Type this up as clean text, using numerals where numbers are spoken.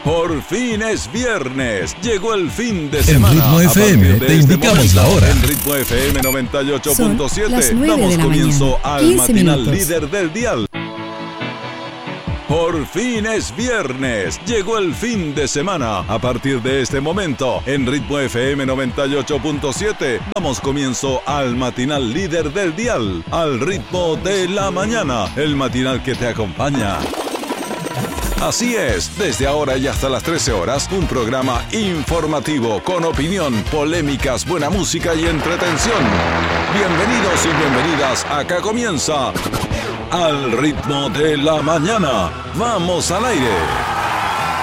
Por fin es viernes, llegó el fin de En semana. Ritmo FM te indicamos la hora. En Ritmo FM 98.7 Son las 9 damos de la comienzo mañana, al 15 matinal minutos. líder del dial. Por fin es viernes, llegó el fin de semana. A partir de este momento, en Ritmo FM 98.7, damos comienzo al matinal líder del dial, al ritmo de la mañana, el matinal que te acompaña. Así es, desde ahora y hasta las 13 horas, un programa informativo, con opinión, polémicas, buena música y entretención. Bienvenidos y bienvenidas, acá comienza Al Ritmo de la Mañana. ¡Vamos al aire!